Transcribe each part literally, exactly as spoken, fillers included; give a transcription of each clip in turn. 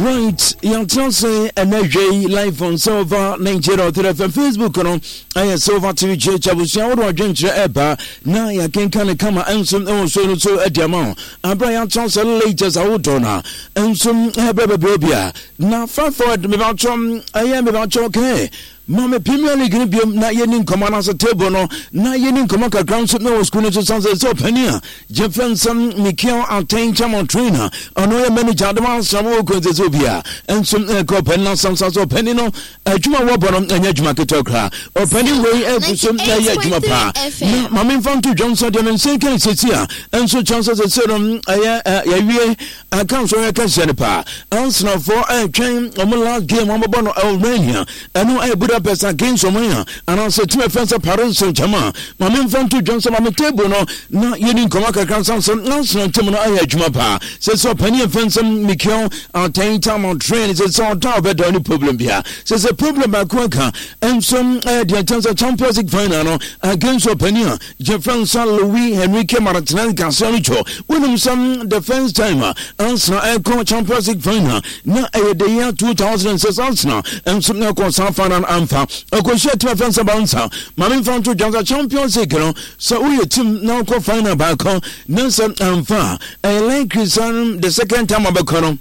Right, young Chelsea and A J live on Silver Nigeria to the Facebook on I Silver T V Chabusia or Adventure Eba. Now ya can kind of come and some also so at the amount. And Brian Chelsea latest out on and some Hebebia. Now, far forward, me about Chom, I am about okay. Mama Premier League na yenin command as a table no na yenin command ka ground no school to sounds so penia Jefferson Mikel Antain Chamon trainer ono manager the man some go to Zobia and some co penna some so penino adwuma wo bono anya adwuma ketokra o penny way e some na ye adwuma pa mama infant to Johnson de say kan setia and so chances say no ya ya wie account so ya kan sepa answer for a train o last game o bono Albania and no e person against Somaya and also two friends of Paris Saint Germain. My main friend to Johnson on the table no na yenin komaka kansan some national team no aye jumapa. Says so penny friends Mikel Antain time on train says so doubt but the problem here. Says a problem by Quenca and some uh, the chance of Champions League final no against Openia. Jefferson Louis Henrique Martinez Cancelicho winning some defense timer answer a Champions League final na uh, the year two thousand six Arsenal and some now concern final Amfa, a question to a friends about Mammy found to Johnson Champions League, so we team now co final back on Nelson Amfa, a link is the second time of a column.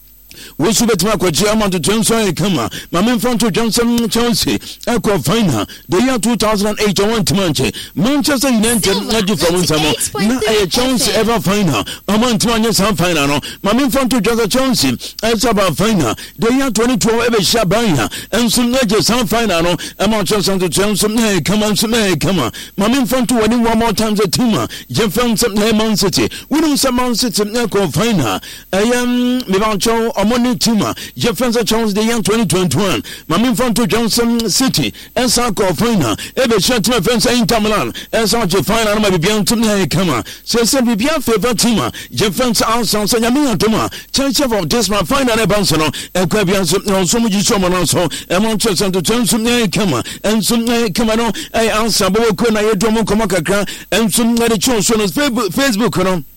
We should bet Marco German to Johnson Kama, Mammy found to Johnson Chelsea, Echo Final, the year two thousand eight one to Manchester, Manchester United, not from Samo, not a chance ever final, a month to Manchester final, Mammy found to Johnson Chelsea, as about final, the year twenty twelve ever Shabaya, and some legends some final, a Manchester to Johnson, come on, some come on, Mammy found to winning one more time the tumor, Jefferson Lemon City, winning some Man City, Echo Final, I am Mivancho. Money Tima, Jefferson Jones the year twenty twenty-one, Mammy Fonto Johnson City, and Sako Final, Ever Shot to my friends in Tamalan, and such a final might be beyond to me. Come on, says a Bibia favor Tima, Jefferson Alson, Sayamina Toma, Church of this my final Abansono, and Quabian, so much so also, and Manchester to turn some nay, come on, and some nay, come on, I answer Bokuna, Domo Komaka, and some other choice on Facebook, you know.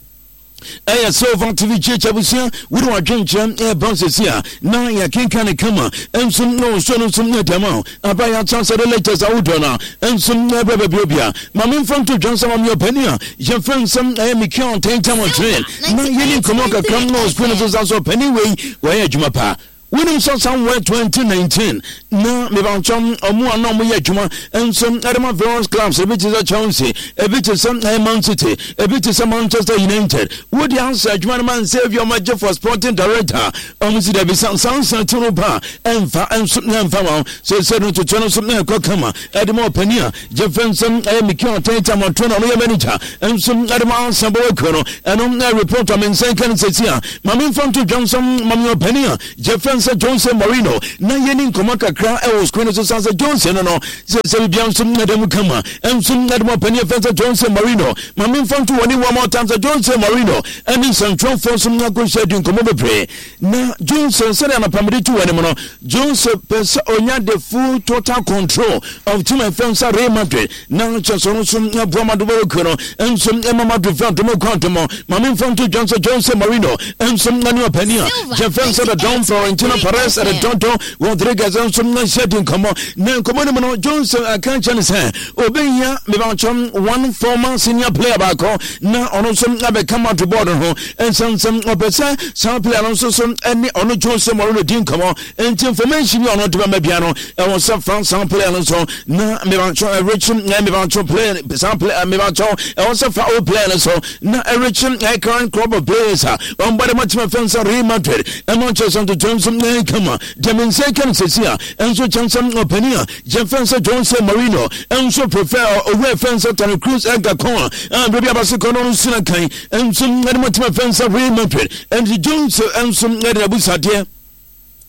I saw on T V Chabusia, we don't want Jim, air bosses here. Now, ya can't kind of come and some no, so some net amount. I buy a chance of the latest out now, and some never bibia. Mammy from to Johnson on your penny. Your friend, some Amy can't take time on train. Now, you didn't come up a come no spinners also penny way, where Jumapa. Winning somewhere twenty nineteen. Na me ban chom omo ana mo ye adwuma ensom Adama Florence clubs a bit is a Chelsea, a bit is some Man City, a bit is some Manchester United. Would the answer adwuma man save your major for sporting director? Almost there be some sound to ba and fa and some fa so said to turn some ko kama Adama Penia, Jefferson e Mikel Antain on turn on your manager and some Adama Sabo Kono and on the report I mean second says here. Mammy from to Johnson Mammy Penia, Jefferson Johnson Marino, na yenin komaka kra e was Queen to Sansa Johnson no se se bian some nadem kama and some nadem Penia Fencer Johnson Marino, Mammy from to one more times Johnson Marino and in some tron for some go schedule komo be na Johnson said na pamedi to one Johnson pesa onya the full total control of team Fencer Real Madrid na Johnson some na Broma do kono and some Emma Madrid from to Quantum Mammy from to Johnson Johnson Marino and some Nanu Penia Jefferson the Don Florentino Perez at Tonto Rodriguez and some shedding come on now come Johnson I can't say Obey me about one former senior player back now on some come out to border home and some some opposite some player also some any on Johnson Marino didn't come on and information you are not to my piano and was some France some player and so now me about a rich me about play some player me about also for all players so now a rich current club of players on by the much my friends are Real Madrid and Manchester to Johnson come on Demin second says here and so Johnson Openia Jefferson Johnson Marino and so prefer away fence of Tony Cruz and Gacon and Baby Abasakono Sinakai and some much my friends are Real Madrid and the Johnson and some Abusa dear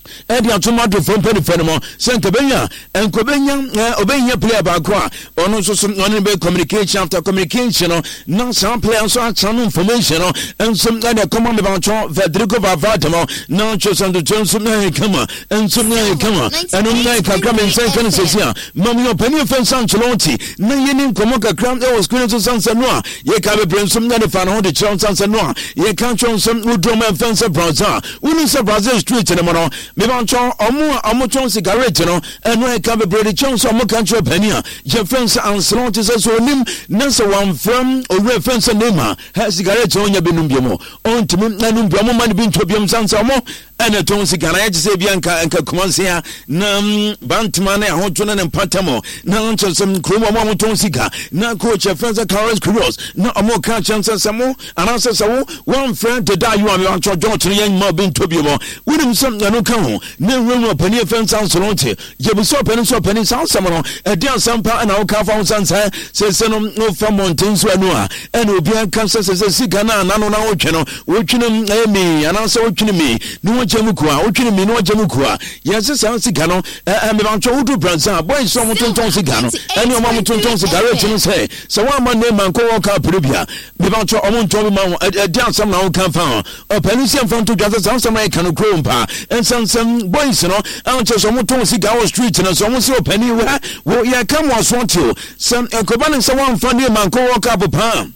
Edi atumado from penny fenemo, Santa Benya, and Cobenya, Obenya player Bakwa, or no so some communication after communication, no some players are some information, and some other command about Federico Vavatamo, no just on the terms of Naricama, and some Naricama, and Unlike come and say, can say, Mammy opinion for Sancheloti, Nayin Comoca crown, there was Queen of San Sanoa, ye can bring some other fan on the Chance San Sanoa, ye can't show some Udroma fence of Brazil, Unis of Brazil Street in the morning. Mibancho omo omo chon cigarette no eno e ka bebrede chon so omo kancho pania je fence anslot is so nim nasa one from ore fence nema ha cigarette onya benum biemo ontimi nanum biemo man bi ntobiam sansa omo ene ton cigarette je se bianka enka komansia na bantman e hojo na empatamo na oncho some kromo omo ton cigar na coach fence Carlos Cruz na omo kan chance samo anasa sawo one friend to die you am oncho don yen ma bi ntobiemo wonim some no kan ne room pani fence ansolonte jebuso pani so pani sansamono e dia sampa na o ka fa sansa se se no no fa mountain so anu a e no bia kan se se sika na na no na o tweno o twene emi ana se o twene mi no o jamuku a o twene mi no o jamuku a yes se sika no e me ban twa udu bransa boy so mo tonton sika no e no mo tonton sika re tinu se se wa ma ne man ko o ka probia me ban twa o mo tonton ma e dia sam na o kan fa o pani se mfa to dwa se sam na e kan kro mpa en some boys no and so some to see go street no so so penny we ya come was want you some ekobane so one funny man ko walk up pa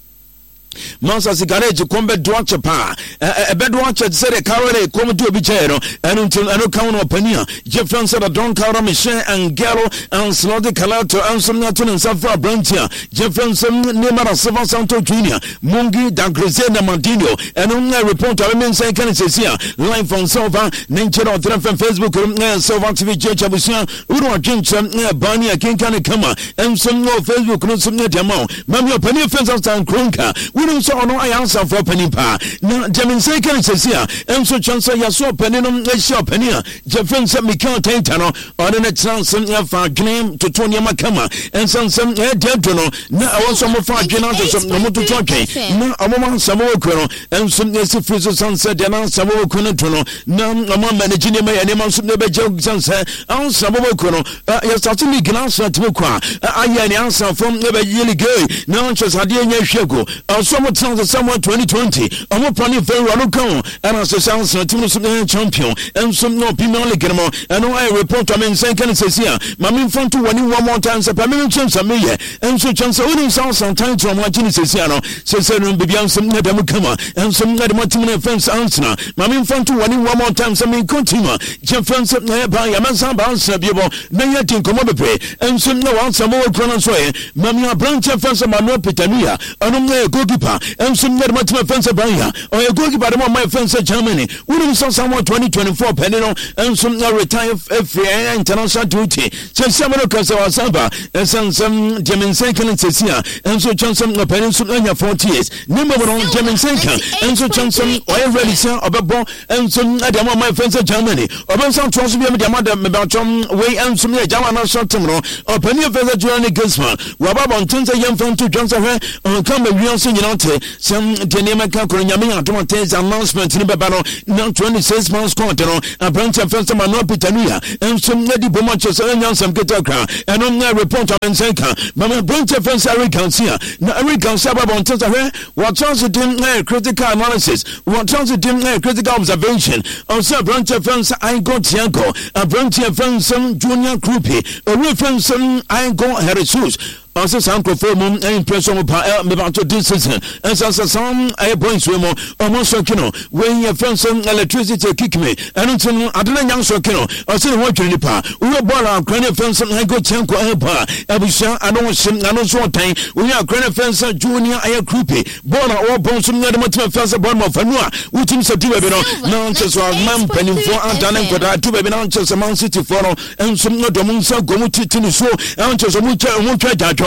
Mansa cigarette kombe doache pa e be doache se de carry come do bi chero and until anu count opania Jeffran said don carry Michelle and Galo and Slaughter Calato and some not in Safra Brantia Jeffran some Nemara Silva Santo Junior Mungi da Grisena Mandino and on report I mean say can say here live from Silva nature of Facebook Silva T V Church Abusia Uru Jincham Bani Kinkan Kama and some no Facebook no some net amount Mammy opania fence of San Kronka we don't so no I answer for penny pa na Jamin say can say here and so chance ya so penny no shop penny Jeffran said me can't take no on the chance for game to Tony Makama and some some dead no na I want some for game to some no to talk na amama some okro and some yes freeze sunset na some okro no na amama managing me and man some be joke sunset and some okro ya start me glass to kwa ayi answer from be really good na just ade nya hwego some chance someone twenty twenty omo planning very well come and as a chance team some champion and some no Premier League no and I report I mean say can say here mama front to one one more time so permanent chance am here and so chance only sound time to imagine say here no say say no be am some na dem come and some na dem team na fence answer mama front to one one more time so me continue je fence na ba ya man san ba answer bi bo na ya tin komo be and some no answer mo kro so here mama branch fence ma no Peternia and no goalkeeper and some net much fence banya or a goalkeeper my fence Germany we saw someone twenty twenty-four penny and some retire free international duty so some of the Samba and some some German second and Cecilia and so Johnson penny some forty years number one German second and so Johnson oil ready sir about and some other my fence Germany or some trust me about some way and some German short term or penny of the Germany Guzman Wabab on Tunza young from two Johnson come a real singing out some Denema Kakuranyami Automates announcement in Babano now twenty-six months continent a branch of first man Pitania and some lady Bomaches and some Ketaka and on that report of Senka Mama branch of first Eric Council now Eric Council on Tata what chance it didn't critical analysis what chance it didn't critical observation also branch of first I got Tiago a branch of first some junior groupie a reference some I got Herisus also some perform and impression pa me about this season and so some I points we mo almost so kino when your friends some electricity kick me and until I don't know so kino I say what you pa we ball our grand friends some I go chanko e pa abusha I don't sim I don't so time we are grand friends junior I groupie ball our ball some na dem team friends ball mo fanua we team so do be no now just so man penny for antanen koda to be now just Man City for and some no dem so go mu titini so and just so mu mu twa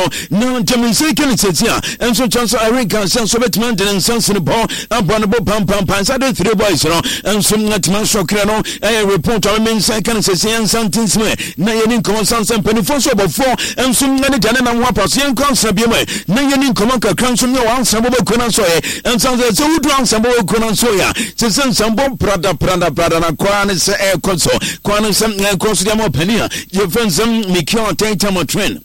no na Jamin say can it here and so chance I can send Soviet man and sons in the ball abonable pam pam pam so the three boys no and some not man shock no a report I mean second say and something small na yen come some penny for so before and some na jana na wa pass yen come sabi me na yen come ka kran so no wan sabo kuna so and some say so do wan sabo kuna so ya se sen sambo prada prada prada na kwa ne se e koso kwa ne sem koso dia mo penny ye friends some make your take time or trend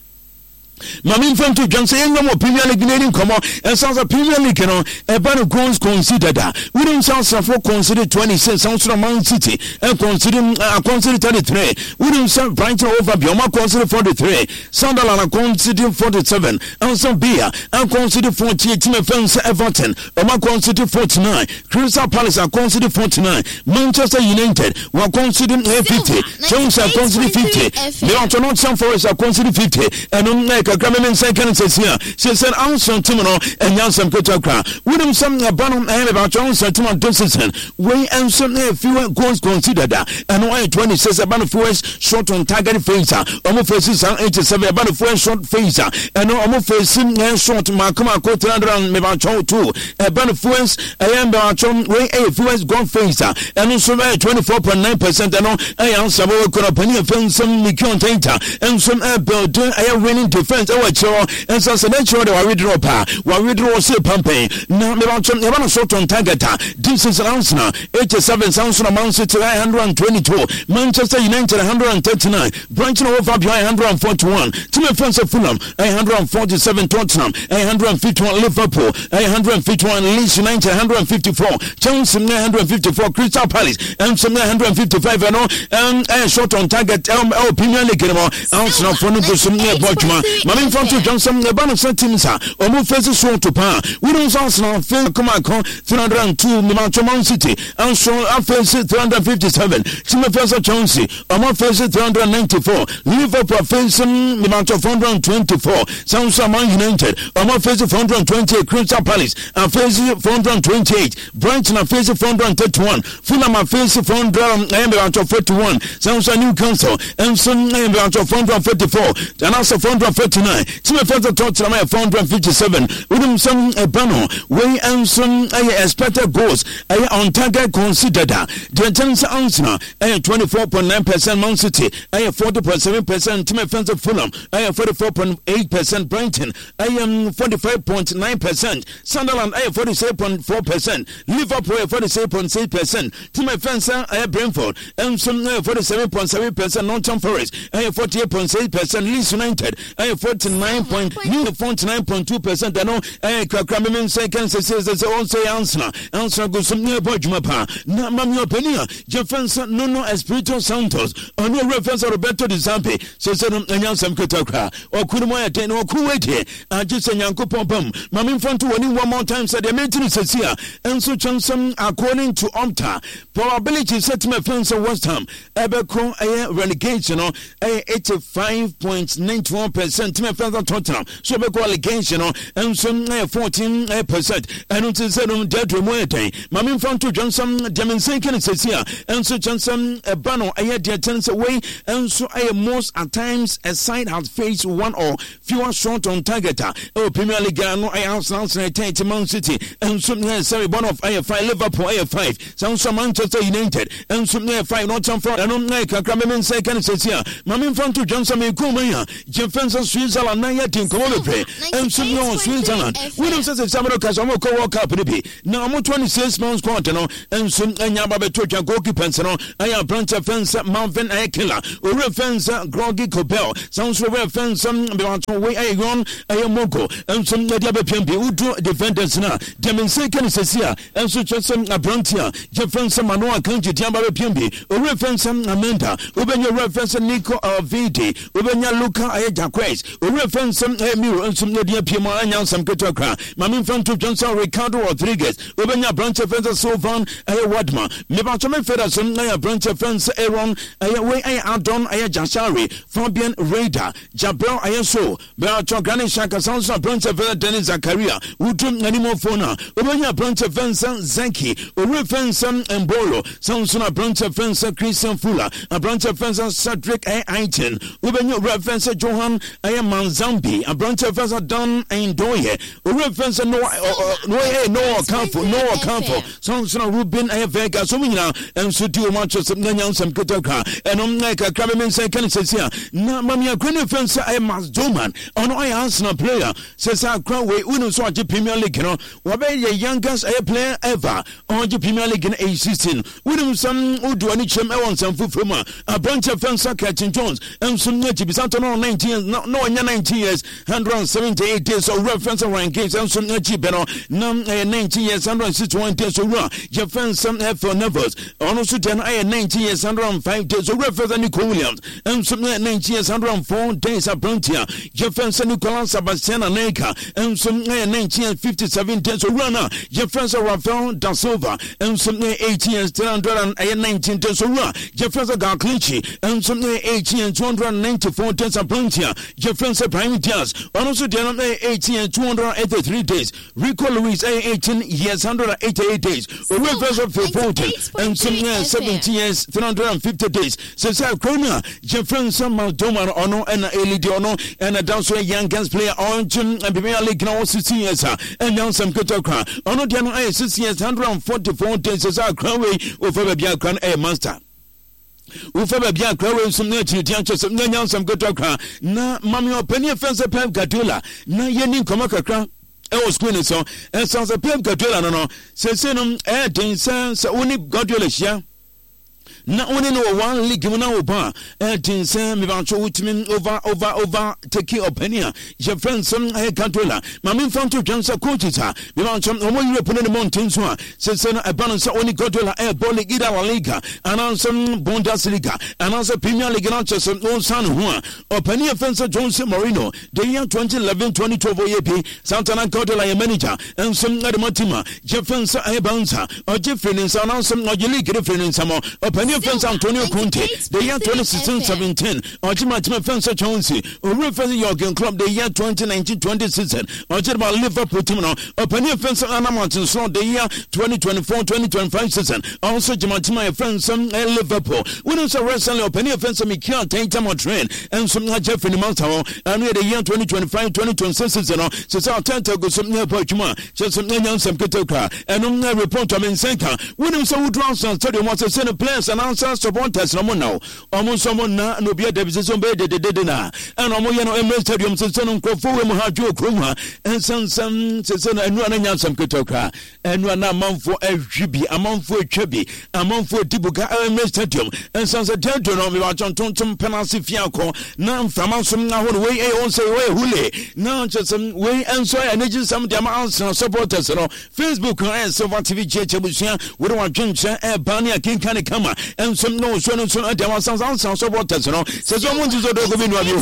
Mami from to Johnson and no Premier League needing come on and sounds a Premier League no a better goals considered that we don't sound for consider twenty-six sounds from Man City and consider uh, consider thirty-three we don't sound Brighton over Bioma consider forty-three Sunderland consider forty-seven and some beer and consider forty-eight team fans Everton Oma consider forty-nine Crystal Palace are consider forty-nine Manchester United were consider fifty Jones are consider fifty they are not some Forest are consider fifty and on Kakamen second says here. She said, Anson Timono and Yansam Kotaka. With him some bottom and about Johnson Timon Dixon. We and some fewer goals considered that. And only twenty says about the first shot on target phaser. Almost faces eighty-seven about the first shot phaser. And almost facing shot Makuma Kotra and Mebacho too. About the first I am about way a first goal phaser. And also twenty-four point nine percent. And I am Sabo Korapani and some Mikon Tainter. And some build I am winning defense. Our show and so the show the withdraw pa we withdraw say pampe na me want to want shot on target this is Arsenal eighty-seven sounds from Man City one hundred twenty-two Manchester United one hundred thirty-nine Brighton over one hundred forty-one team fans of Fulham one hundred forty-seven Tottenham one hundred fifty-one Liverpool one hundred fifty-one Leeds United one hundred fifty-four Chelsea one hundred fifty-four Crystal Palace and some one hundred fifty-five and and a shot on target um Premier League anymore Arsenal for no go some near Bochma Mami from to Johnson, the Banner Teams are almost faces so to pan. We don't sound now, Phil Comaco, three hundred two, Mimacho Man City, and so I face three hundred fifty-seven. Timothy Chelsea, almost faces three hundred ninety-four. Liverpool facing Mimacho four hundred twenty-four. Sounds Man United, almost faces four hundred twenty-eight. Crystal Palace, and faces four hundred twenty-eight. Brighton are facing four hundred thirty-one. Fulham are facing four hundred forty-one. Sounds Newcastle, and some four hundred forty-four. And also four hundred forty-nine. Team of Federal Tottenham four hundred fifty-seven. With him some a banner. We and some expected goals on target considered. The attendance answer twenty-four point nine percent Man City, forty point seven percent Team of Federal Fulham, forty-four point eight percent Brighton, I am forty-five point nine percent Sunderland, forty-seven point four percent Liverpool, forty-seven point six percent Team of Federal Brentford, and some forty-seven point seven percent Nottingham Forest, forty-eight point six percent Leeds United, forty-nine point two percent. I know I can second says also answer. Answer goes some near Bojmapa. Namam Openia, Jefferson Nuno Espirito Santos, or no reference of Roberto Di Zampi, says Yansam Kotaka, or Kurumoya ten or Kuwaiti, and just a Yanko Pompum. Mammy front to winning one more time said the maintenance is here, and so Johnson according to Omta. Probability set my fence of West Ham, Ebercron a relegation or eighty-five point nine one percent. Team fans of Tottenham, so be qualification and some fourteen percent. And it is on dead remote. Mammy front to Johnson, Demonstration says here, and so Johnson a banner a year tenants away, and so I most at times a side has faced one or fewer shot on target. Oh, Premier League, no, I have sounds like Man City, and some sorry, one of I five Liverpool, I five, sounds from Manchester United, and some near five, not some front, and on like a Cramen second says here, Mammy front to Johnson, Kumaya, Jefferson Switzerland, Naya Team Colombia, and some no Switzerland. We don't say Samuel Casamo co Cup, now I'm twenty-six months continent, and some Anyaba Tocha goalkeepers, I have branch of fence, Mountain Akilla, or fence, Groggy Copel, sounds over fence, some way I gone, I am Moko, and some Nadiaba Pimpi, who do defenders now, Demonstration says here, and such as some Abrantia, Jefferson Manoa County, Jamba Pimpi, or reference Amanda, open your reference Nico Vidi, open your Luca Ayaquays, or reference some Emir and some Nadia Pima and some Ketokra, Mammy front to Johnson Ricardo Rodriguez, open your branch of fence Sovan, Ayawadma, Mebachame Federson, Aya branch of fence Aaron, Ayaway Ayadon Ayajashari, Fabian Raider, Jabel Ayaso, Beachogani Shaka Sounds of branch of Dennis Zakaria, Udrum Animofona, open your branch of fence Zenki, or reference Embolo, sounds on a branch of fence Christian Fuller, a branch of fence Cedric A. Aiton, open your reference Johan I am Manzambi, a branch of us are done and doye. A reference no no no campo, no campo. Sounds no Rubin I have Vega Sumina and Sutu Machos of Nanyan some Kutaka and on like a Crabman second says here. Na Mamia Queen Fence I must do man. On I answer a player says I crowd way Uno Swatch Premier League. No, Wabe the youngest air player ever on the Premier League in age sixteen. William some who do any chem on some food from a bunch of fence catching Jones and some native is out on nineteen years, no, no, nineteen years, one hundred seventy-eight days of reference around games and some native beno, none nineteen years, one hundred sixty-one days of run. Your fence some F for nevers. Also, ten I nineteen years, one hundred five days of reference and Nico Williams and some nineteen years, one hundred four days of Brontia. Your fence and Nicolas Sebastian Aneka and some nineteen years, fifty-seven days of runner. Your friends are Rafael da Silva and some eighteen years, two hundred nineteen days of run. Your friends are Garclinchi and some eighteen years, two hundred ninety-four days of Brontia. Your friends are Prime Diaz. Also, eighteen years, two hundred eighty-three days. Rico Luis, eighteen years, one hundred eighty-eight days. Reverse of forty and some seventeen years, three hundred fifty days. Cesar Corona, your friends are Maldoma Ono and Elidiono and a Downsway Young Guns player on Jim and Premier League now sixteen years. And now some Kutaka. Ono Diano I six years, one hundred forty-four days. Cesar Crowley over the Biakran Air Master. Ufaba bia krawe some nature tiancho some nyan some gotoka na mami opani fence Pep Guardiola na yeni koma kakra e was screen so and sounds a Pep Guardiola no no say say no eh den sense oni Guardiola hia na only no one league mu na oba eh tin say me ban cho witmin over over over take opinion your friend some eh Guardiola mami fan to jansa coaches ha me ban cho omo Europe no mountain so say say no e ban say only Guardiola eh ball league ida La Liga and some Bundesliga and some Premier League and some no san ho opinion fence Jose Mourinho the year twenty eleven twenty twelve O E P Santana Guardiola manager and some Adematima Jeffens eh bouncer or Jeffrey and some league reference some opinion fence Antonio Conte the year twenty sixteen seventeen or Jim fence Chelsea or reference Jurgen Klopp the year twenty nineteen twenty season or Jim Liverpool team no opinion fence Anna Martin Slot the year twenty twenty-four twenty twenty-five season also Jim friends some Liverpool when also wrestling opinion fence me can't take time on train and some Jeffrey Mountao and the year twenty twenty-five twenty twenty-six season so so tenta go some near Pokemon just some young some Kitoka and on the report of Center when so draw some stadium was a center players and answers supporters no now almost someone na no be division be de de na and omo ye no Emirates Stadium so no crofo we mu ha jo kroma and some some so no anu anya some Kitoka anu na manfo ahwibi amanfo atwabi amanfo dibuga Emirates Stadium and some say do no me ba tonton penalty fiako na mfama som na ho we e on say we hule na just some we and so energy some dem answer supporters no Facebook and Silver T V chechebusia we don't want dwenche e bania kin kan kama and some no so no so dem answer answer supporters no say so want to do go bi no abi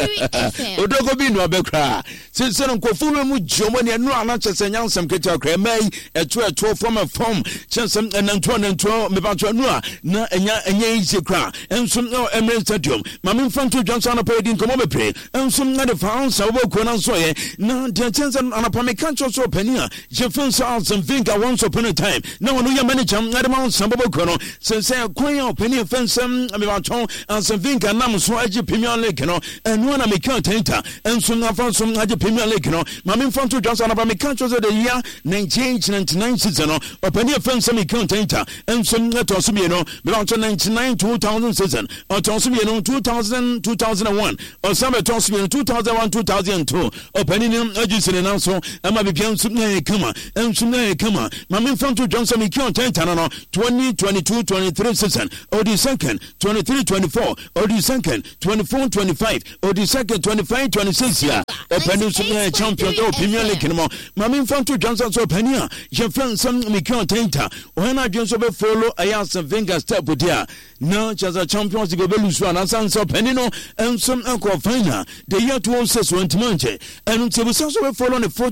o do go bi no abekra say say no kofu mu jomo ne no ana chese nyansam keta kra mai eto eto from a form chese nanto nanto me ba to no na enya enya ise kra and some no Emirates Stadium mami fanto Johnson up edin komo be pray and some na the fans so ko na so ye na the chance anapa me kan cho so pania je fans out some think I once upon a time now no ya manager na the man some ko no say say kwan ya opinion fans am me ba ton and some think na so agi Premier League no and no na me kan tenta and some na fans some agi Premier League no mami fanto Johnson anapa me kan cho so the year nineteen ninety-nine season no opinion fans me kan tenta and some na to so me no me ba ninety-nine two thousand season or to so me no two thousand two thousand one or some to so me two thousand one two thousand two opinion agi sene na so ama be pian so na kama and so na kama mami fanto Johnson me kan tenta no twenty twenty-two twenty-three season or the second twenty-three twenty-four or the second twenty-four twenty-five or the second twenty-five twenty-six yeah opinion so na champion of Premier League no mami fanto Johnson so opinion je friend some me kan tenta when I just be follow Ayas Wenger step there now just a Champions League be lose one and so opinion no and some encore final the year two thousand six twenty and so we so follow the fourth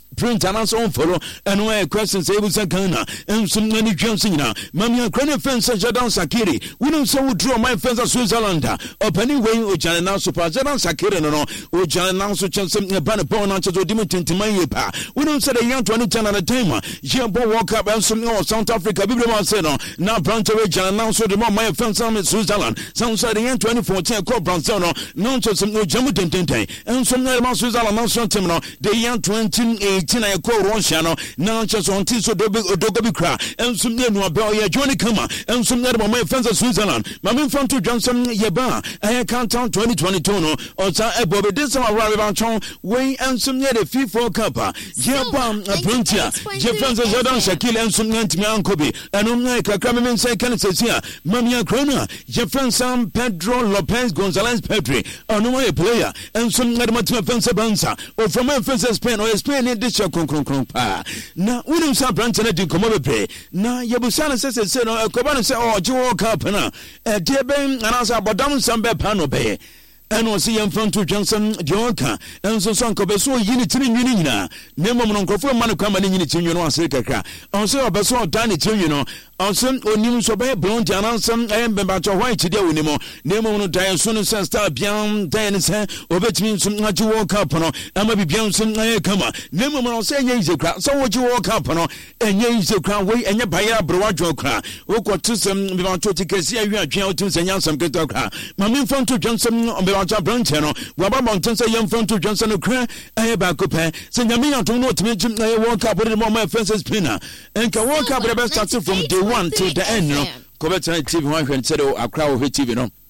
print and so on follow and where questions able to Ghana and some many jumps in now. Mamma Crane fence Jadan Sakiri. We don't so draw my fence of Switzerland. Up anyway, Ujan now super Jadan Sakiri no Ujan now so chance some banner born answer to Dimitri to my pa. We don't say the young twenty ten at a time. Jambo walk up and some more South Africa. Bibliman said no. Now branch away Jan now so the more my fence on Switzerland. Sounds like the young twenty fourteen called Bransono. No to some no Jamu Tente and some more Switzerland now so Timno. The young twenty eighteen I call Ronshano. Now just on Tiso Dogobi Cra and some new Noabel Johnny Kama and some other my fence of Switzerland. Mammy from to Johnson Yaba. I can't count twenty twenty-two no. Also a Bobby this summer arrival chong way and some near the FIFA Cup. Yabam a Printia. Jeffrey Jordan Shakil and some Nanti Ankobi and Umnaka Kramamin Second says here. Mamia Krona. Jeffrey Sam Pedro Lopez Gonzalez Petri. A no player and some Nadamatuma Fence Bansa or from Memphis Spain or Spain in this show. Now, we don't have branch and a Dicomobe play. Now, Yabusana says, said, no, a Cobana say, oh, Joe Carpena, a dear Ben, and I said, but down some bad panobe. And was see in front to Johnson, Jonka, and so some Cobeso unity in Unina. Nemo Monocrofor Manacama in unity, you know, Sika. Also, a Beso Danny, you know. Also, on news of a blonde and some and Babacha White today, Nemo, Nemo no die as soon as I start beyond Diana's hair, or bet me some not you walk up on, and maybe beyond some come. Nemo no say, yes, a crowd, so what you walk up on, and yes, a crowd way, and your buyer, Broadjo crowd. Who got to some about to take a see you are jail to say, young some get a crowd. Mammy from to Johnson on Babacha Branchano, Wabba Mountains, a young from to Johnson, a crack, I have back up, send me out to know to mention I walk up with the moment fences pinner, and can walk up with the best started from day one to the end. No, Covet T V one and said, a crowd of T V. No.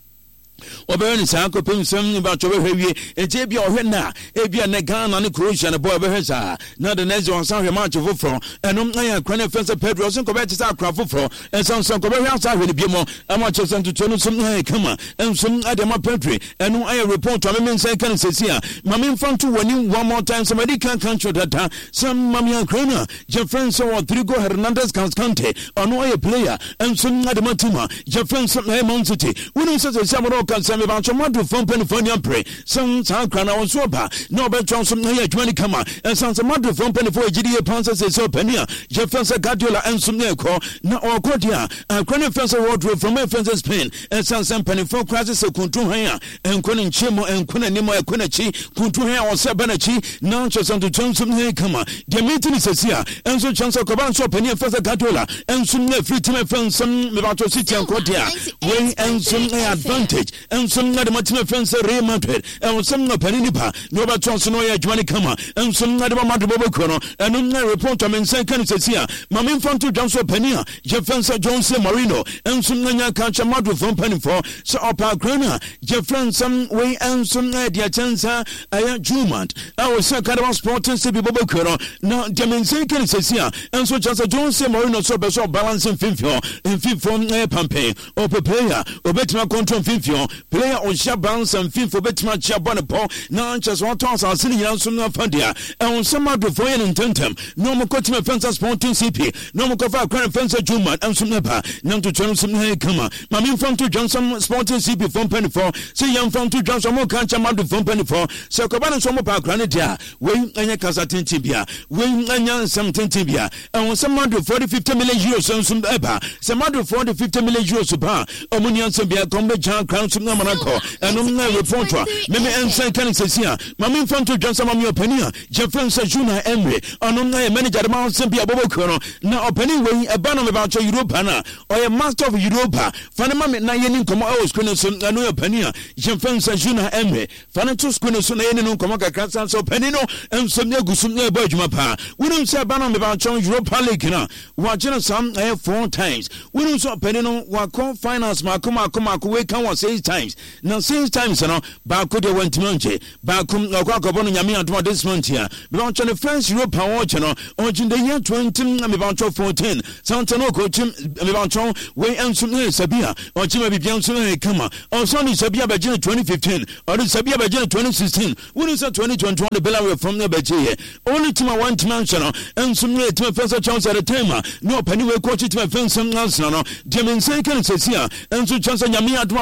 Oberni Sanko Pim some about your heavy, a J B or Henna, Abia Negan and Croatia and a boy Behesa. Now the next one sound much of Ufro, and um, I am Cranny Fence Pedro, some Covetis are craft Ufro, and some some Covetas are with Bimo, and much of some to turn some come and some Adama Petri, and I report to a women's second says here. Mammy found to winning one more time, somebody can't control that. Some Mammy and Crana, Jeffrey so or Trigo Hernandez Cascante, or no a player, and some Adamatuma, Jeffrey some Mount City. We don't say some can send about your mother from Penifonian Prey. Some Sankana on Soba, no better Johnson, Johnny Kama, and some mother from Penifo G D A Panzers is open here. Jefferson Gadula and Sumneco, no or Cordia, and Cranny Fencer wardrobe from Memphis Spain, and some San Penifo crisis of Kuntuhaya, and Kunin Chimo and Kunanimo Kunachi, Kuntuhaya or Sabanachi, now just on to Johnson Kama. The meeting is here, and so Chancellor Coban so Penny Fencer Gadula, and Sumne free to my friends, some Mivato City and Cordia, way and some advantage. And some other Matima friends are Ray Madrid, and some no Peninipa, no about Transnoya Johnny Kama, and some other Madabo Kono, and on the report of Mensakan says here, Mammy from to Johnson Penia, Jefferson Johnson Marino, and some Nanya Kacha Madu from Penifo, so Opa Grana, Jeffrey some way and some idea Chansa, I Jumant, our Sakara Sport and Sibi Bobo Kono, now Demensakan says here, and so just a Johnson Marino so beso balancing Finfio, and Finfo Pampe, or Papaya, or Betima Control Finfio. Player on Shabans and Fin for Betma Chabanapo, now just one toss are sitting around some Fandia, and on some other for an intentem, no more cutting a fence spontaneous C P, no more cover current fence at Juma, and some Nepa, now to turn some hay come. Mammy from to Johnson spontaneous C P from Penny four, say young from to Johnson more can't Chamadu from Penny four, so Cabana Somo Park Granidia, Wayne and Casatin Tibia, Wayne and some Tibia, and on some other forty fifty million euros and some Eba, some other forty fifty million euros super, Omunian Sabia, Combat John Crown. Monaco, and on the report, maybe and say, can say here, Mammy from to Johnson Mammy Openia, Jeffrey Sajuna Emery, and on the manager of Mount Simpia Bobocono, now a penny way a banner about your Europana, or a master of Europa, Fanamam Nayan Como Squinison, and no Penia, Jeffrey Sajuna Emery, Fanatus Quinison, and Comaca Casas, so Penino, and some Negusum Bergmapa. We don't say a banner about your Europa League, watching some four times. We don't say Penino, Wako Finance, Makuma Kumaku, we can say times. Now, six times, you know, Bakude went to Monte, Bakum, Okakabon, Yami, and this month here. Launch on the French Europe Power Channel, or in the year twenty, about fourteen, Santanoco, Jim, about way and some Sabia, or Jimmy Johnson, Kama, or Sonny Sabia Bajin twenty fifteen, or the Sabia Bajin twenty sixteen. What is that twenty twenty one? The Bella from the Baji? Only to my one dimensional, and some way to a first chance at a time. No penny will coach it to a fence, some else, no, Jim and Sakan says here, and so Chanson Yami at my final.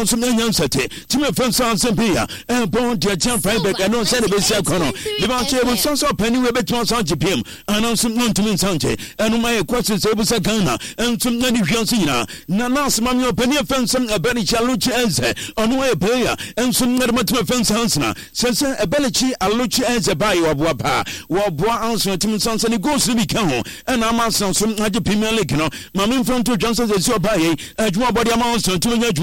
some young city. Timmy Francis and Pia, and born to a champ private and no send a bit corner. The Banche was also penny with Beton Sanji P M, and on some non to mean Sanche, and my questions able Sakana, and some Nanny Fiancina. Nanas Mamma Penny Fence and a Benny Chaluchi Ense, on way player, and some Nermatima Fence Hansna, says a Bellici, a Luchi Ense by your Wapa, Wabwa answer to Mons and goes to become, and I'm also some Naji Pimelic, Mamma from two Johnson, the Sobaye, a Dwa body amounts to